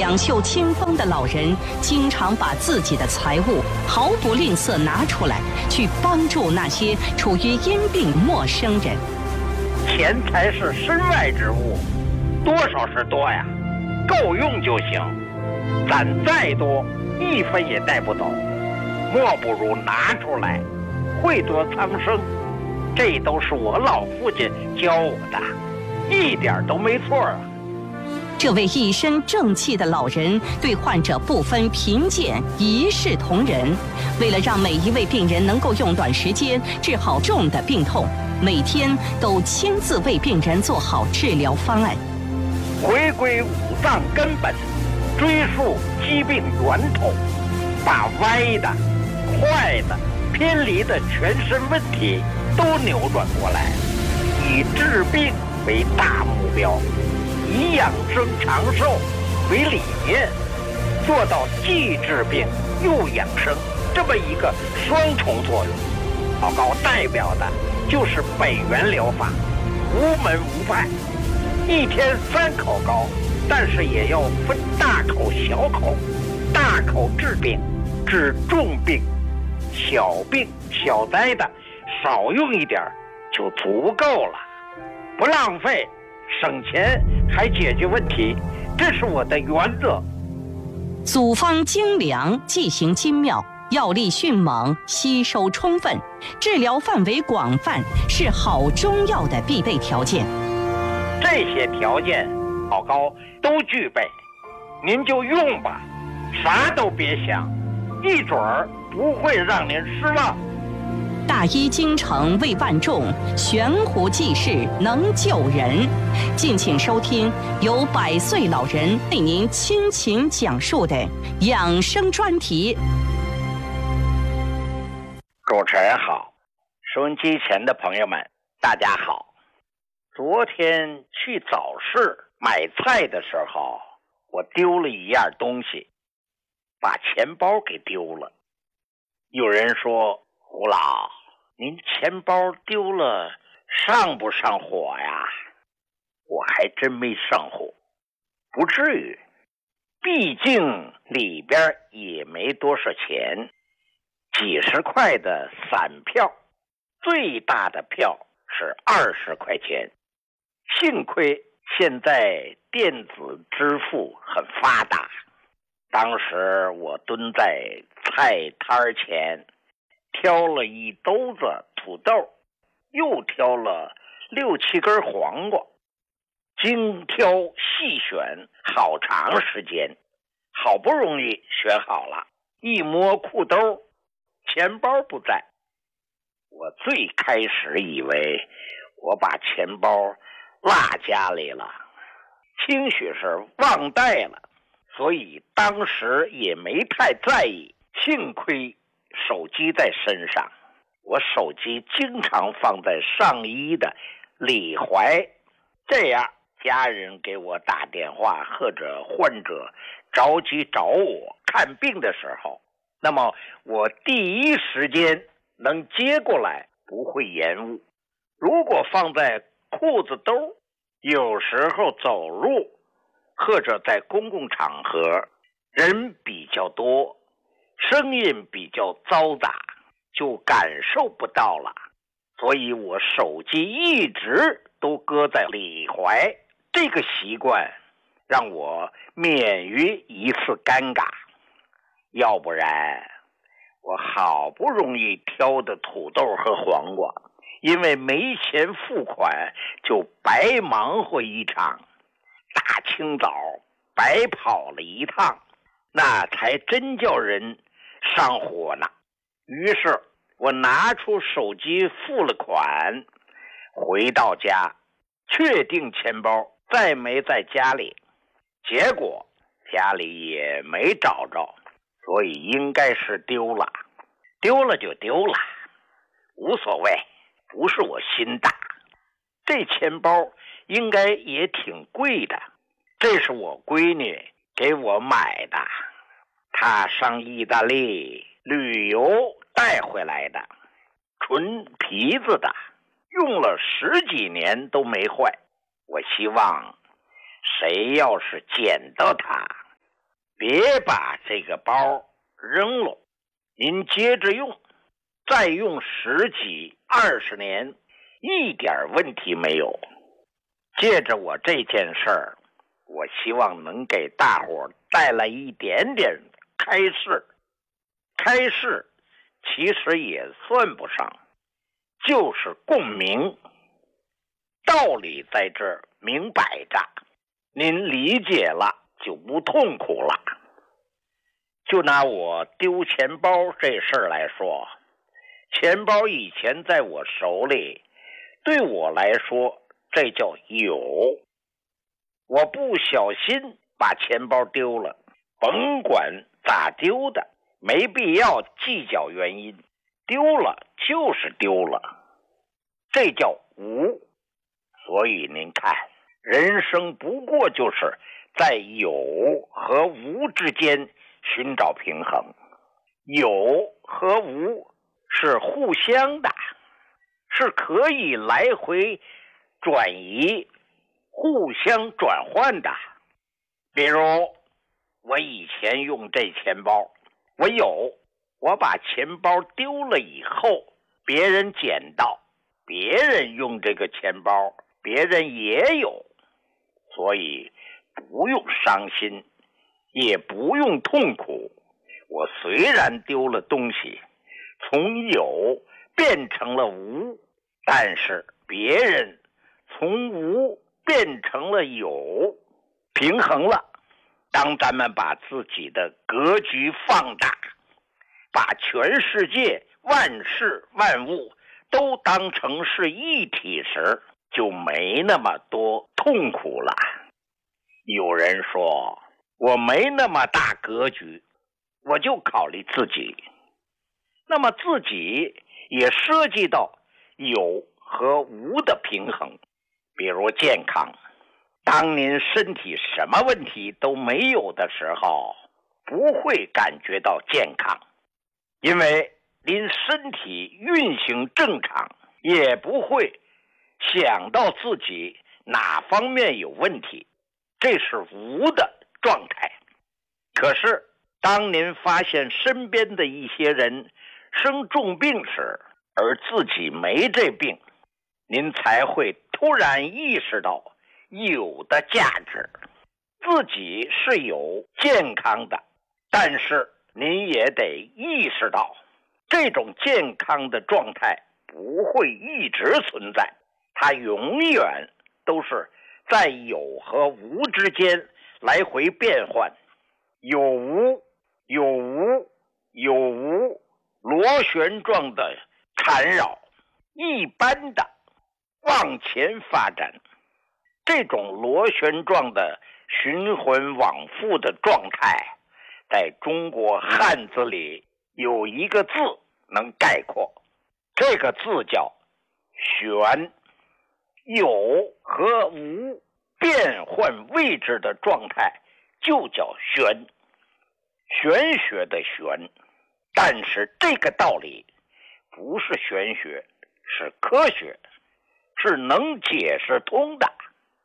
两袖清风的老人经常把自己的财物毫不吝啬拿出来，去帮助那些处于因病陌生人。 钱财是身外之物，多少是多呀，够用就行。攒再多，一分也带不走，莫不如拿出来，惠泽苍生。这都是我老父亲教我的，一点都没错啊。 这位一身正气的老人对患者不分贫贱，一视同仁。为了让每一位病人能够用短时间治好重的病痛，每天都亲自为病人做好治疗方案。 回归五脏根本，追溯疾病源头，把歪的、坏的、偏离的全身问题都扭转过来，以治病为大目标，以养生长寿为理念，做到既治病又养生这么一个双重作用。老高代表的就是北元疗法，无门无派，一天3口膏，但是也要分大口小口。大口治病，治重病，小病小灾的少用一点就足够了，不浪费，省钱还解决问题，这是我的原则。 组方精良，剂型精妙，药力迅猛，吸收充分，治疗范围广泛，是好中药的必备条件。 这些条件老高都具备，您就用吧，啥都别想，一准儿不会让您失望。 大医精诚为万众，悬壶济世能救人。敬请收听由100岁老人为您倾情讲述的养生专题。 主持人好，收音机前的朋友们大家好。昨天去早市买菜的时候，我丢了一样东西，把钱包给丢了。有人说，胡老，您钱包丢了上不上火呀？我还真没上火，不至于，毕竟里边也没多少钱，几十块的散票，最大的票是20块钱。幸亏现在电子支付很发达，当时我蹲在菜摊前，挑了一兜子土豆，又挑了6、7根黄瓜，精挑细选好长时间，好不容易选好了，一摸裤兜，钱包不在。我最开始以为我把钱包落家里了，兴许是忘带了，所以当时也没太在意。幸亏手机在身上，我手机经常放在上衣的里怀，这样家人给我打电话或者患者着急找我看病的时候，那么我第一时间能接过来，不会延误。如果放在裤子兜，有时候走路或者在公共场合，人比较多，声音比较嘈杂，就感受不到了。所以我手机一直都搁在里怀，这个习惯让我免于一次尴尬。要不然我好不容易挑的土豆和黄瓜，因为没钱付款就白忙活一场，大清早白跑了一趟，那才真叫人上火呢。于是我拿出手机付了款，回到家确定钱包再没在家里，结果家里也没找着，所以应该是丢了。丢了就丢了，无所谓，不是我心大。这钱包应该也挺贵的，这是我闺女给我买的，她上意大利旅游带回来的，纯皮子的，用了10几年都没坏。我希望谁要是捡到它， 别把这个包扔了，您接着用，再用10几20年，一点问题没有。借着我这件事儿，我希望能给大伙带来一点点开示。开示其实也算不上，就是共鸣。道理在这儿明摆着，您理解了就不痛苦了。就拿我丢钱包这事儿来说，钱包以前在我手里，对我来说这叫有。我不小心把钱包丢了，甭管咋丢的，没必要计较原因，丢了就是丢了，这叫无。所以您看，人生不过就是在有和无之间寻找平衡。有和无是互相的，是可以来回转移、互相转换的。比如我以前用这钱包，我把钱包丢了以后，别人捡到，别人用这个钱包，别人也有，所以不用伤心，也不用痛苦。我虽然丢了东西，从有变成了无，但是别人从无变成了有，平衡了。当咱们把自己的格局放大，把全世界万事万物都当成是一体时，就没那么多痛苦了。有人说我没那么大格局，我就考虑自己。那么自己也涉及到有和无的平衡。比如健康，当您身体什么问题都没有的时候，不会感觉到健康，因为您身体运行正常，也不会想到自己哪方面有问题，这是无的状态。可是当您发现身边的一些人生重病时，而自己没这病，您才会突然意识到有的价值。自己是有健康的，但是您也得意识到，这种健康的状态不会一直存在，它永远都是在有和无之间来回变换。有无有无有无，螺旋状的缠绕，一般的往前发展。这种螺旋状的循环往复的状态，在中国汉字里有一个字能概括，这个字叫玄。有和无变换位置的状态就叫玄，玄学的玄。但是这个道理不是玄学，是科学，是能解释通的。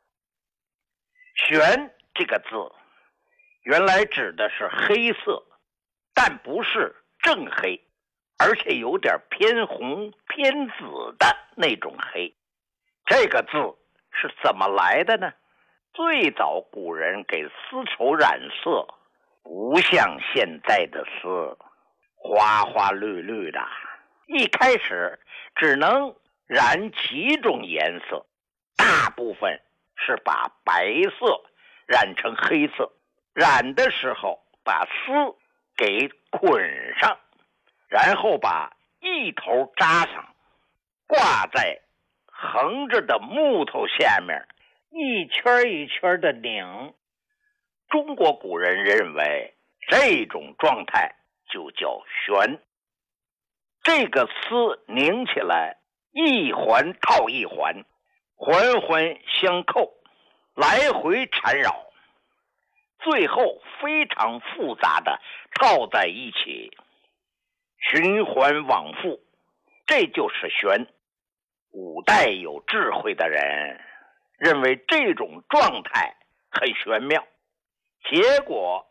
玄这个字原来指的是黑色，但不是正黑，而且有点偏红偏紫的那种黑。这个字是怎么来的呢？最早古人给丝绸染色，不像现在的丝花花绿绿的，一开始只能染几种颜色，大部分是把白色染成黑色，染的时候把丝给捆上，然后把一头扎上，挂在横着的木头下面，一圈一圈的拧。中国古人认为这种状态就叫旋。这个丝拧起来，一环套一环，环环相扣，来回缠绕，最后非常复杂的套在一起，循环往复，这就是旋。古代有智慧的人认为这种状态很玄妙，结果